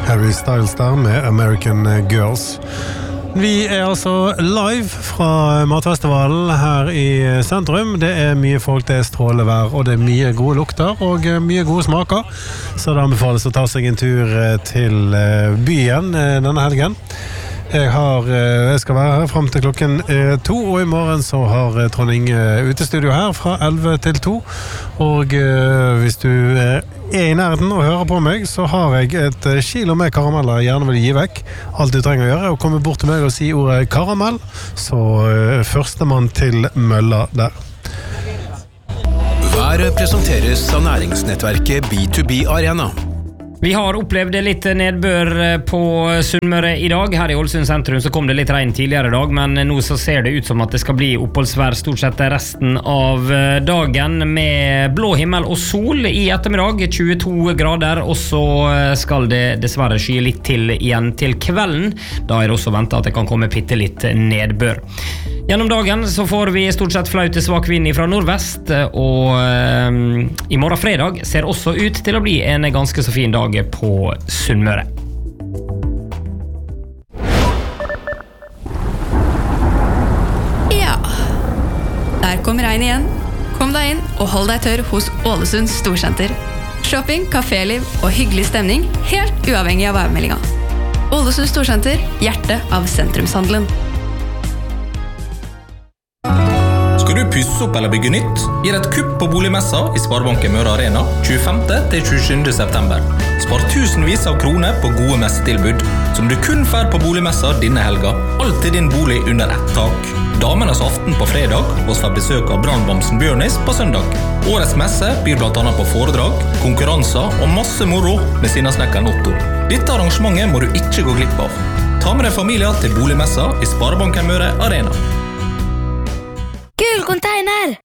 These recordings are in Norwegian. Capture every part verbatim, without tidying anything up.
Harry Styles der med American Girls. Vi er altså live fra Matfestivalen her i sentrum. Det er mye folk, det er strålevær, og det er mye gode lukter og mye gode smaker. Så det anbefales å ta seg en tur til byen denne helgen. Jeg, har, jeg skal være her frem til klokken to, og i morgen så har Trond Inge utestudio her fra elleve til to. Og hvis du er i nærheten og hører på meg, så har jeg et kilo med karameller jeg gjerne vil gi vekk. Alt du trenger å gjøre er å komme bort til meg og si ordet karamell, så førstemann til mølla der. Været presenteres av næringsnettverket B to B Arena. Vi har opplevd litt nedbør på Sunnmøre i dag. Her i Ålesund sentrum så kom det litt regn tidligere i dag, men nå så ser det ut som at det skal bli oppholdsvær stort sett resten av dagen med blå himmel og sol i ettermiddag, tjueto grader, og så skal det dessverre sky litt til igjen til kvelden. Da er det også ventet at det kan komme bitte litt nedbør. Gjennom dagen så får vi stort sett flaut til svak vind fra nordvest, og um, i morgen fredag ser også ut til å bli en ganske så fin dag på Sunnmøre. Ja, der kom regn igjen. Kom deg inn og hold deg tørr hos Ålesund Storsenter. Shopping, kaféliv og hyggelig stemning, helt uavhengig av værmeldinga. Ålesund Storsenter, hjertet av sentrumshandelen. Skal du pusse opp eller bygge nytt? Gi et kupp på boligmessa i Sparebanken Møre Arena tjuefemte til tjuesjuende september. Spar tusenvis av kroner på gode messetilbud, som du kun får på boligmessa denne helga. Alt i din bolig under ett tak. Damenes aften på fredag, og får besøk av brannbamsen Bjørnis på søndag. Årets messe byr blant annet på foredrag, konkurranser og masse moro med sinnasnekkeren Otto. Dette arrangementet må du ikke gå glipp av. Ta med deg familier til boligmessa i Sparebanken Møre Arena. Gul container!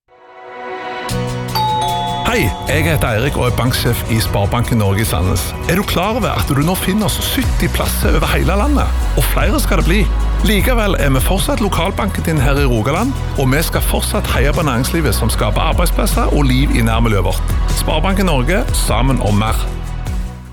Hei, jeg heter Eirik og er banksjef i Sparebanken Norge i Sandnes. Er du klar over at du nå finner oss sytti plasser over hele landet? Og flere skal det bli. Likevel er vi fortsatt lokalbanken din her i Rogaland, og vi skal fortsatt heie på næringslivet som skaper arbeidsplasser og liv i nærmiljøet vårt. Sparebanken Norge, sammen om mer.